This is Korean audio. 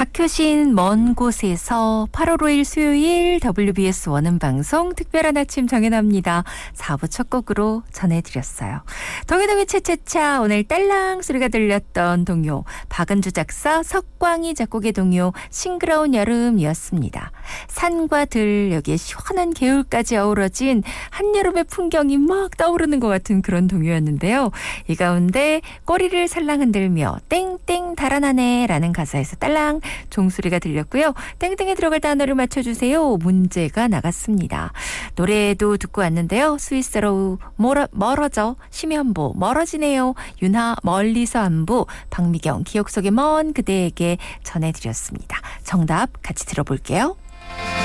박효신 먼 곳에서 8월 5일 수요일 WBS 원음방송 특별한 아침 정연아입니다. 4부 첫 곡으로 전해드렸어요. 동해동해 채채차 오늘 딸랑 소리가 들렸던 동요 박은주 작사 석광희 작곡의 동요 싱그러운 여름이었습니다. 산과 들 여기에 시원한 개울까지 어우러진 한여름의 풍경이 막 떠오르는 것 같은 그런 동요였는데요. 이 가운데 꼬리를 살랑 흔들며 땡땡 달아나네 라는 가사에서 딸랑 종소리가 들렸고요. 땡땡에 들어갈 단어를 맞춰주세요. 문제가 나갔습니다. 노래도 듣고 왔는데요. 스위스로 멀어져 심현보 멀어지네요. 윤하 멀리서 안부 박미경 기억 속의 먼 그대에게 전해드렸습니다. 정답 같이 들어볼게요.